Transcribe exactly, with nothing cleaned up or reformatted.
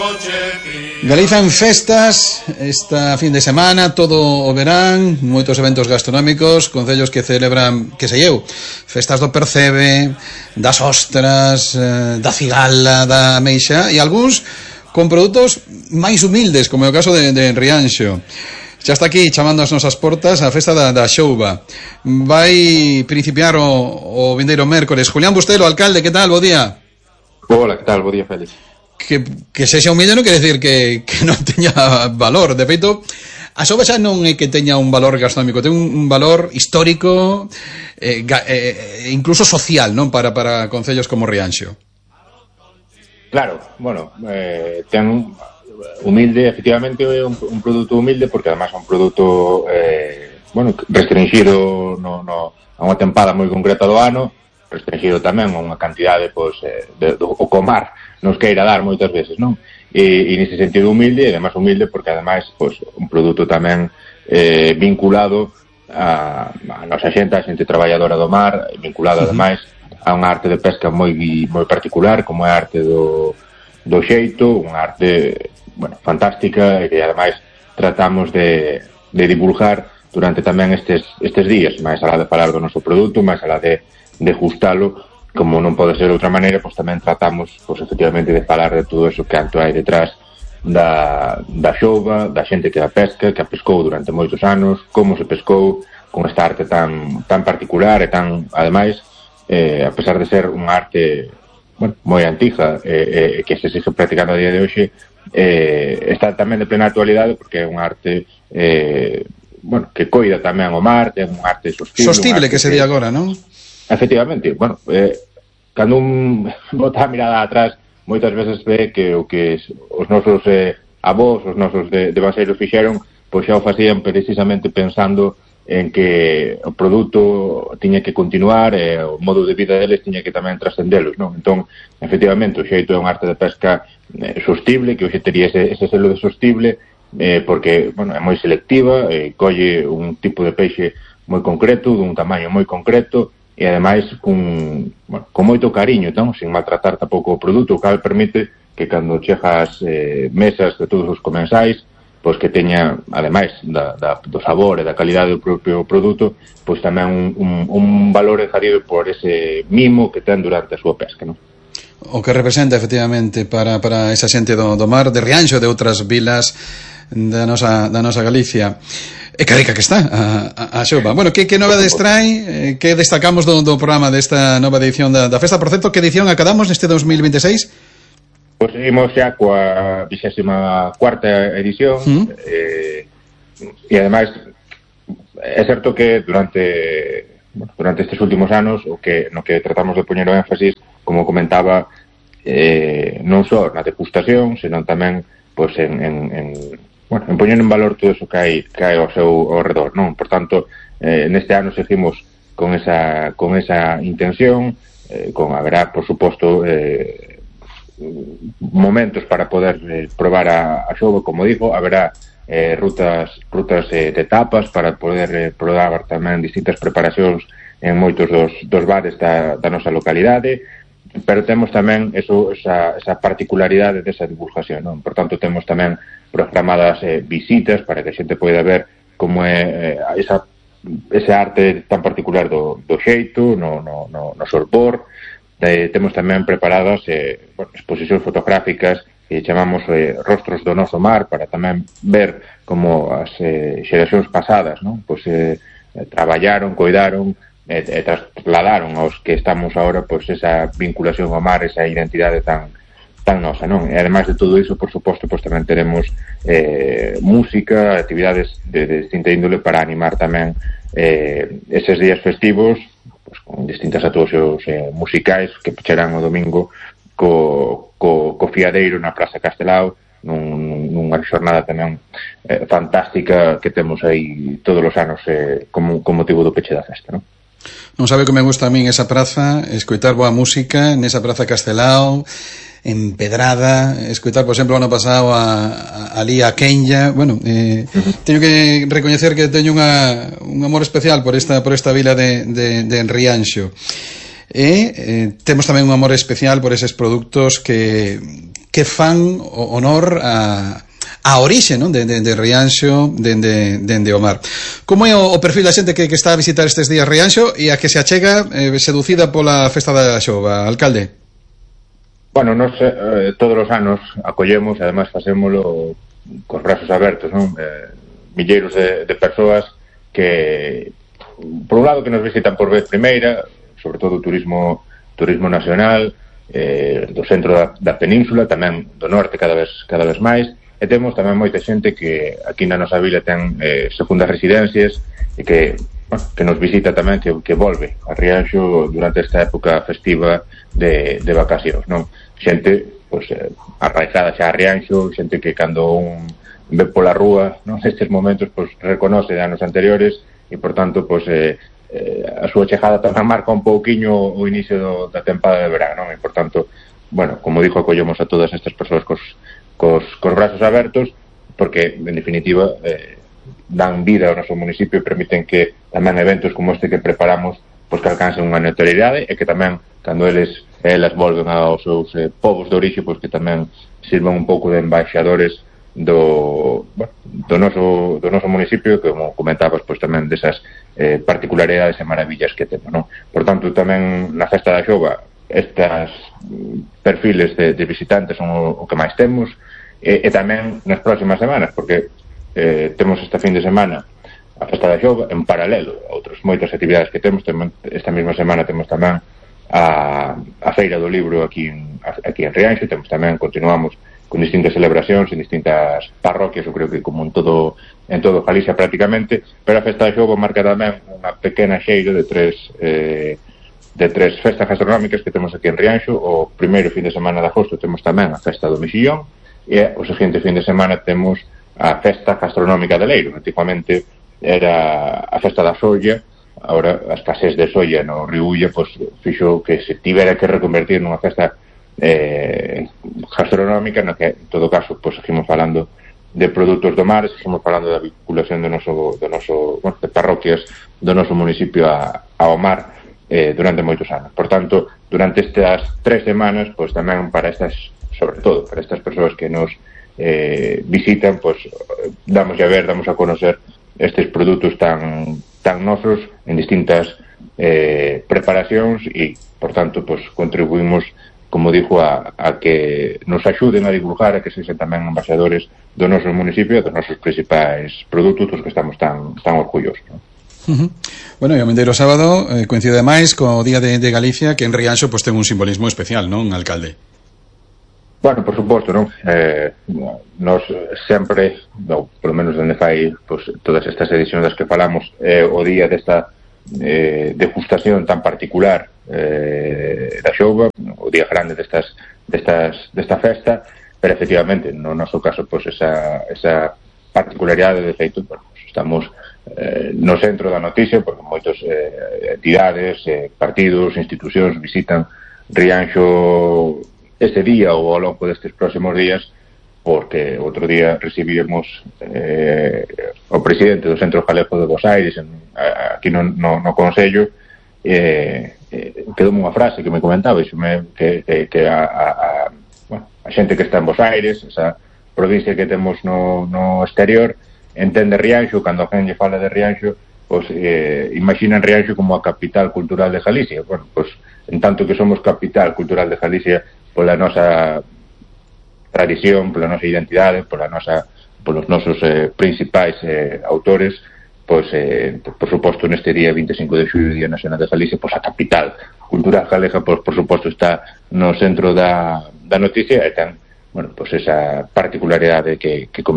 Galiza en festas esta fin de semana, todo o verán, moitos eventos gastronómicos, concellos que celebran, que se eu, festas do percebe, das ostras, da cigala, da ameixa, e algúns con produtos máis humildes, como é o caso de, de Rianxo. Xa está aquí chamando as nosas portas a festa da, da Xouba. Vai principiar o, o vindeiro mércores. Julián Bustelo, alcalde, que tal? Bo día. Hola, que tal? Bo día, Félix. Que, que sexa humilde non quere decir que, que non teña valor. De feito, a Xouba xa non é que teña un valor gastronómico, ten un, un valor histórico, eh, eh, incluso social, non, para, para concellos como Rianxo. Claro, bueno, eh, ten un humilde, efectivamente é un, un produto humilde porque además é un produto eh, bueno, restringido no, no, a unha tempada moi concreta do ano, restringido tamén a unha cantidade pois, eh, de, do, o comar nos queira dar moitas veces, non? E, e nese sentido humilde, e además humilde porque ademais pois, un produto tamén eh, vinculado a, a nosa xente, a xente traballadora do mar, vinculado ademais a unha arte de pesca moi moi particular, como é a arte do, do xeito, unha arte bueno, fantástica e que ademais tratamos de, de divulgar durante tamén estes, estes días, máis alá de falar do noso produto, máis alá de, de gustalo, como non pode ser de outra maneira, pois tamén tratamos, pois efectivamente, de falar de todo eso que acto hai detrás da, da xouba, da xente que a pesca, que a pescou durante moitos anos, como se pescou con esta arte tan, tan particular e tan, ademais, eh, a pesar de ser unha arte bueno, moi antiga e eh, eh, que se sigue practicando a día de hoxe, eh, está tamén de plena actualidade porque é unha arte eh, bueno, que coida tamén o mar, é unha arte sostible. Sostible, que se di agora, non? Efectivamente, bueno, eh, cando un bota a mirada atrás, moitas veces ve que o que os nosos eh, avós, os nosos de, de baseiros fixeron, pois xa o facían precisamente pensando en que o produto tiña que continuar e o modo de vida deles tiña que tamén trascendelos, non? Entón, efectivamente, o xeito é unha arte de pesca eh, sostible, que hoxe tería ese, ese selo de sostible, eh, porque, bueno, é moi selectiva, eh, colle un tipo de peixe moi concreto, dun tamaño moi concreto, e ademais con, bueno, con moito cariño, non? Sin maltratar tampouco o produto, o cal permite que cando chegas eh, mesas de todos os comensais, pois que teña, ademais da, da, do sabor e da calidade do propio produto, pois tamén un, un, un valor engadido por ese mimo que ten durante a súa pesca, non? O que representa, efectivamente, para, para esa xente do, do mar, de Rianxo e de outras vilas da nosa, da nosa Galicia. E que rica que está a, a, a Xouba. Bueno, que, que novedades trae, eh, que destacamos do, do programa desta nova edición da, da festa? Por certo, que edición acadamos neste dos mil veintiséis? Pois seguimos xa coa vixésima cuarta edición, ¿Mm? eh, e ademais é certo que durante bueno, durante estes últimos anos o que no que tratamos de poñer o énfasis, como comentaba, eh, non só na degustación, senón tamén pois en, en, en bueno, en poñer en valor todo eso que hai que hai ao seu ao redor, non? Por tanto, eh, neste ano seguimos con esa con esa intención, eh, con haberá, por suposto, eh momentos para poder eh, probar a, a xouba, como digo, haberá eh, rutas rutas eh, de tapas para poder eh, probar tamén distintas preparacións en moitos dos, dos bares da, da nosa localidade, pero temos tamén eso, esa, esa particularidade desa divulgación, non? Por tanto, temos tamén programadas eh, visitas para que a xente poida ver como é eh, esa, esa arte tan particular do, do xeito, no, no, no, no solpor. Eh, temos tamén preparadas eh, bueno, exposicións fotográficas que chamamos eh, Rostros do Noso Mar, para tamén ver como as eh, xeracións pasadas, non? Pois, eh, traballaron, coidaron e, e trasladaron aos que estamos agora pois, esa vinculación ao mar, esa identidade tan, tan nosa, non? E ademais de todo iso, por suposto, pois tamén teremos eh, música, actividades de, de distinta índole para animar tamén eh, eses días festivos, pues, con distintas actuacións eh, musicais que pecharán o domingo co, co, co fiadeiro na Praza Castelao, nun, nunha xornada tamén eh, fantástica que temos aí todos os anos eh, como, como motivo do peche da festa, non? Non sabe que me gusta a min esa praza, escoitar boa música nesa Praza Castelao, empedrada, escoitar, por exemplo, ano pasado a, a, ali a Kenya. Bueno, eh, uh-huh. teño que recoñecer que teño unha, un amor especial por esta por esta vila de, de, de Rianxo. E eh, temos tamén un amor especial por eses produtos que, que que fan honor a a orixe, non, de, de, de Rianxo, de, de, de, de Omar. Como é o, o perfil da xente que, que está a visitar estes días Rianxo e a que se achega eh, seducida pola festa da xova, alcalde? Bueno, nos eh, todos os anos acollemos, e ademais facémolo cos brazos abertos, non? Eh, milleiros de, de persoas que, por un lado, que nos visitan por vez primeira, sobre todo o turismo turismo nacional, eh, do centro da, da península, tamén do norte cada vez cada vez máis. E temos tamén moita xente que aquí na nosa vila ten eh, segundas residencias e que, bueno, que nos visita tamén, que, que volve a Rianxo durante esta época festiva de, de vacacións, non? Xente, pois, eh, arraizada xa a Rianxo, xente que cando un ve pola rúa, non, nestes momentos, pois, reconoce de anos anteriores e, por tanto, pois, eh, eh, a súa chegada tamén marca un pouquiño o inicio do, da tempada de verán, non? E, por tanto, bueno, como dixo, acollemos a todas estas persoas cos Cos, cos brazos abertos, porque, en definitiva, eh, dan vida ao noso municipio e permiten que tamén eventos como este que preparamos pois que alcancen unha notoriedade e que tamén, cando eles elas volven aos seus eh, povos de orixe, pois que tamén sirvan un pouco de embaixadores do, bueno, do, noso, do noso municipio, que, como comentabas, pois tamén desas eh, particularidades e maravillas que temos, non? Por tanto, tamén na festa da xova, estas perfiles de, de visitantes son o, o que máis temos, e, e tamén nas próximas semanas, porque eh, temos esta fin de semana a festa da xova en paralelo a outras moitas actividades que temos. Esta mesma semana temos tamén a, a Feira do Libro aquí en, aquí en Rianxo, temos tamén, continuamos con distintas celebracións en distintas parroquias, eu creo que como en todo en todo Galicia prácticamente, pero a festa da xova marca tamén unha pequena xeira de tres eh, de tres festas gastronómicas que temos aquí en Rianxo. O primeiro fin de semana de agosto temos tamén a festa do Mexillón e o seguinte fin de semana temos a festa gastronómica de Leiro. Antigamente era a festa da solla, agora a escasez de solla no Río Ulla pois fixo que se tivera que reconvertir nunha festa eh, gastronómica, no que en todo caso pois seguimos falando de produtos do mar, seguimos falando da vinculación do noso, do noso bueno, de parroquias do noso municipio a, ao mar Eh, durante moitos anos. Por tanto, durante estas tres semanas, pois tamén para estas, sobre todo para estas persoas que nos eh, visitan, pois damos a ver, damos a conocer estes produtos tan tan nosos en distintas eh, preparacións e, por tanto, pois contribuímos, como dixo, a, a que nos axuden a divulgar, a que sexan tamén embaixadores do noso municipio, dos nosos principais produtos dos que estamos tan tan orgullosos, non? Uh-huh. Bueno, e o vindeiro sábado eh, coincide máis co Día de, de Galicia, que en Rianxo pois ten un simbolismo especial, non, alcalde? Bueno, por suposto, non? Eh, nos sempre, no, polo menos dende fai pois, todas estas edicións das que falamos, eh, o día desta eh, degustación tan particular eh, da xova, o día grande destas, destas, desta festa, pero efectivamente, no noso caso, pois esa, esa particularidade de feito, bueno, estamos Eh, no centro da noticia, porque moitos eh, entidades, eh, partidos, institucións visitan Rianxo este día ou ao longo destes próximos días, porque outro día recibimos eh, o presidente do Centro Galego de Bos Aires en, aquí no, no, no Consello, eh, eh, quedou unha frase que me comentaba me, que, que, que a, a, a, bueno, a xente que está en Bos Aires, esa provincia que temos no, no exterior, entende Rianxo, cando a gente fala de Rianxo, pois eh, imaginan Rianxo como a capital cultural de Galicia. Bueno, pois en tanto que somos capital cultural de Galicia pola nosa tradición, pola nosa identidade, pola nosa, polos nosos eh, principais eh, autores, pois eh, por suposto neste día vinte e cinco de xullo, Día Nacional de Galicia, pois a capital cultural galega, pois por suposto está no centro da, da noticia e ten, bueno, pois esa particularidade que, que